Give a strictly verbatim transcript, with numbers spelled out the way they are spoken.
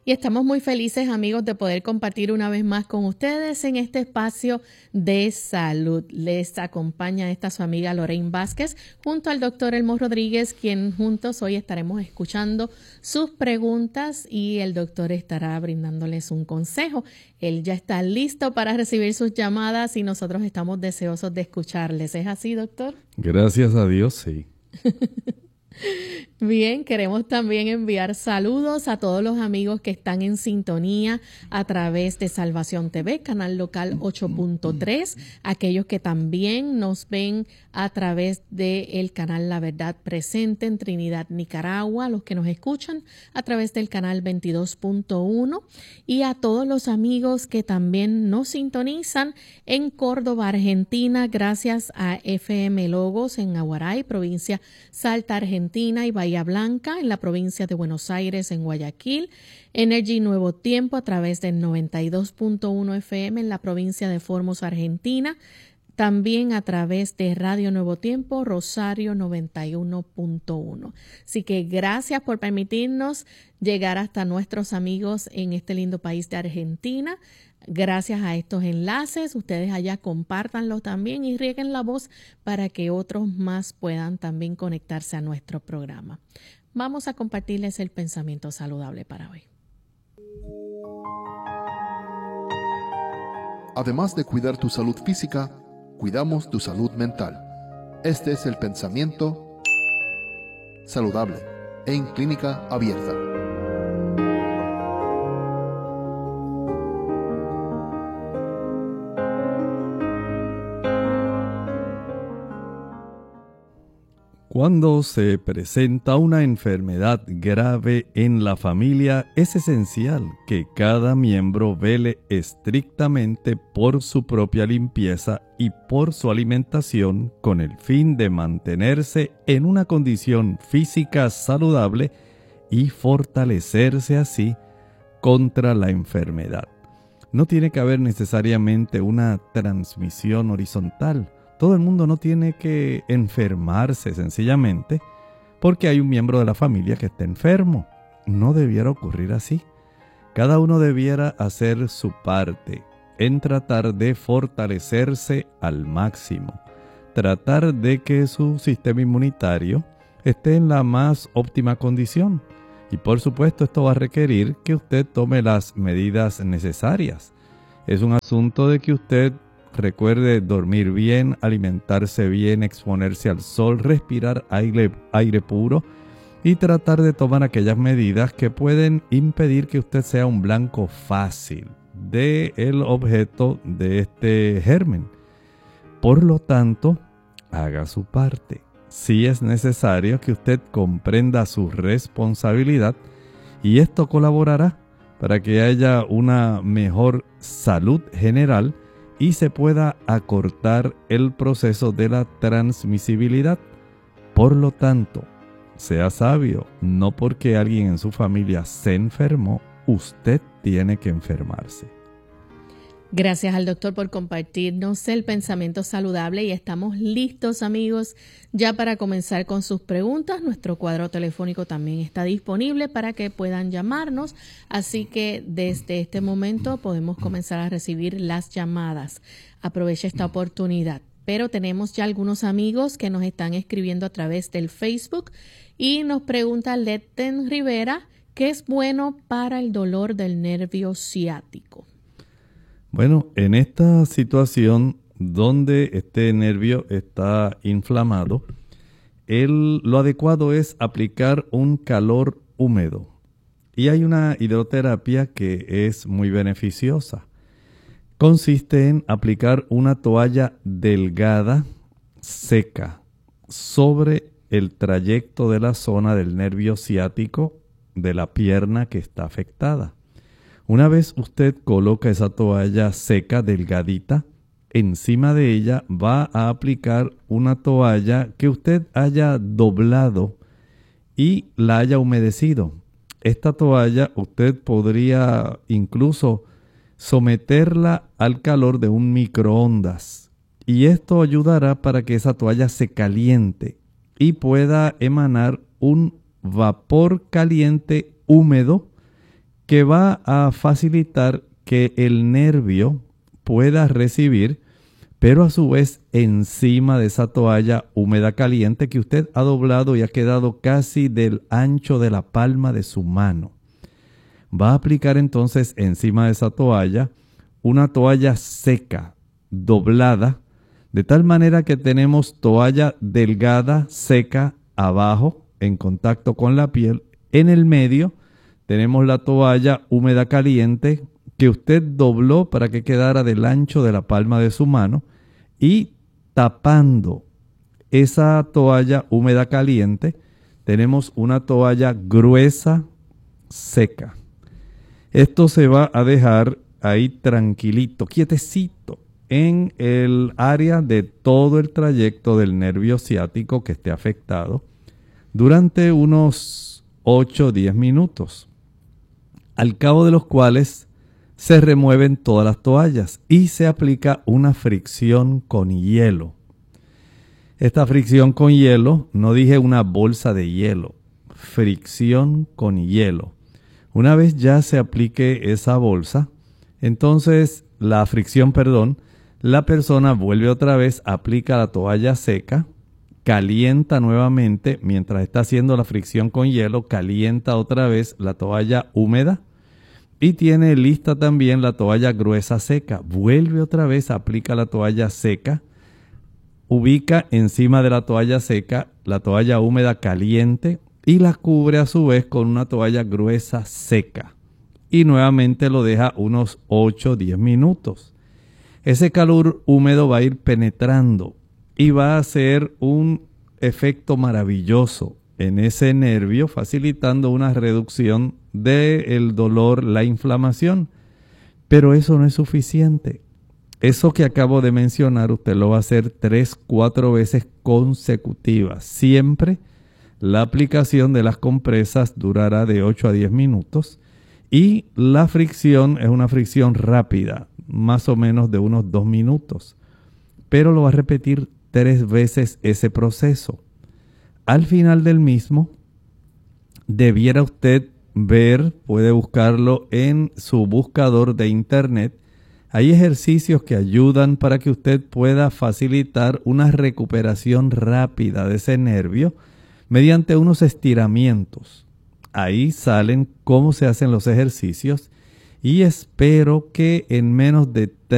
Y estamos muy felices, amigos, de poder compartir una vez más con ustedes en este espacio de salud. Les acompaña esta su amiga Lorraine Vázquez junto al doctor Elmo Rodríguez, quien juntos hoy estaremos escuchando sus preguntas y el doctor estará brindándoles un consejo. Él ya está listo para recibir sus llamadas y nosotros estamos deseosos de escucharles. ¿Es así, doctor? Gracias a Dios, sí. Bien, queremos también enviar saludos a todos los amigos que están en sintonía a través de Salvación T V, canal local ocho punto tres, aquellos que también nos ven a través del canal La Verdad Presente en Trinidad, Nicaragua, los que nos escuchan a través del canal veintidós punto uno y a todos los amigos que también nos sintonizan en Córdoba, Argentina, gracias a F M Logos en Aguaray, provincia Salta, Argentina, y Bahía Blanca en la provincia de Buenos Aires, en Guayaquil, Energy Nuevo Tiempo a través del noventa y dos punto uno F M en la provincia de Formosa, Argentina, también a través de Radio Nuevo Tiempo, Rosario noventa y uno punto uno. Así que gracias por permitirnos llegar hasta nuestros amigos en este lindo país de Argentina. Gracias a estos enlaces, ustedes allá compártanlos también y rieguen la voz para que otros más puedan también conectarse a nuestro programa. Vamos a compartirles el pensamiento saludable para hoy. Además de cuidar tu salud física, cuidamos tu salud mental. Este es el pensamiento saludable en Clínica Abierta. Cuando se presenta una enfermedad grave en la familia, es esencial que cada miembro vele estrictamente por su propia limpieza y por su alimentación con el fin de mantenerse en una condición física saludable y fortalecerse así contra la enfermedad. No tiene que haber necesariamente una transmisión horizontal. Todo el mundo no tiene que enfermarse sencillamente porque hay un miembro de la familia que está enfermo. No debiera ocurrir así. Cada uno debiera hacer su parte en tratar de fortalecerse al máximo. Tratar de que su sistema inmunitario esté en la más óptima condición. Y por supuesto esto va a requerir que usted tome las medidas necesarias. Es un asunto de que usted recuerde dormir bien, alimentarse bien, exponerse al sol, respirar aire, aire puro y tratar de tomar aquellas medidas que pueden impedir que usted sea un blanco fácil del objeto de este germen. Por lo tanto, haga su parte. Sí es necesario que usted comprenda su responsabilidad y esto colaborará para que haya una mejor salud general y se pueda acortar el proceso de la transmisibilidad. Por lo tanto, sea sabio, no porque alguien en su familia se enfermó, usted tiene que enfermarse. Gracias al doctor por compartirnos el pensamiento saludable y estamos listos, amigos, ya para comenzar con sus preguntas. Nuestro cuadro telefónico también está disponible para que puedan llamarnos, así que desde este momento podemos comenzar a recibir las llamadas. Aproveche esta oportunidad. Pero tenemos ya algunos amigos que nos están escribiendo a través del Facebook y nos pregunta Letten Rivera, ¿qué es bueno para el dolor del nervio ciático? Bueno, en esta situación donde este nervio está inflamado, el, lo adecuado es aplicar un calor húmedo. Y hay una hidroterapia que es muy beneficiosa. Consiste en aplicar una toalla delgada, seca, sobre el trayecto de la zona del nervio ciático de la pierna que está afectada. Una vez usted coloca esa toalla seca, delgadita, encima de ella va a aplicar una toalla que usted haya doblado y la haya humedecido. Esta toalla usted podría incluso someterla al calor de un microondas y esto ayudará para que esa toalla se caliente y pueda emanar un vapor caliente húmedo que va a facilitar que el nervio pueda recibir, pero a su vez encima de esa toalla húmeda caliente que usted ha doblado y ha quedado casi del ancho de la palma de su mano. Va a aplicar entonces encima de esa toalla una toalla seca, doblada, de tal manera que tenemos toalla delgada, seca, abajo, en contacto con la piel. En el medio tenemos la toalla húmeda caliente que usted dobló para que quedara del ancho de la palma de su mano, y tapando esa toalla húmeda caliente tenemos una toalla gruesa, seca. Esto se va a dejar ahí tranquilito, quietecito, en el área de todo el trayecto del nervio ciático que esté afectado durante unos ocho o diez minutos, al cabo de los cuales se remueven todas las toallas y se aplica una fricción con hielo. Esta fricción con hielo, no dije una bolsa de hielo, fricción con hielo. Una vez ya se aplique esa bolsa, entonces la fricción, perdón, la persona vuelve otra vez, aplica la toalla seca, calienta nuevamente, mientras está haciendo la fricción con hielo, calienta otra vez la toalla húmeda y tiene lista también la toalla gruesa seca. Vuelve otra vez, aplica la toalla seca, ubica encima de la toalla seca la toalla húmeda caliente y la cubre a su vez con una toalla gruesa seca. Y nuevamente lo deja unos ocho o diez minutos. Ese calor húmedo va a ir penetrando y va a hacer un efecto maravilloso en ese nervio, facilitando una reducción del dolor, la inflamación. Pero eso no es suficiente. Eso que acabo de mencionar, usted lo va a hacer tres, cuatro veces consecutivas. Siempre la aplicación de las compresas durará de ocho a diez minutos y la fricción es una fricción rápida, más o menos de unos dos minutos. Pero lo va a repetir tres veces ese proceso. Al final del mismo, debiera usted ver, puede buscarlo en su buscador de internet. Hay ejercicios que ayudan para que usted pueda facilitar una recuperación rápida de ese nervio mediante unos estiramientos. Ahí salen cómo se hacen los ejercicios y espero que en menos de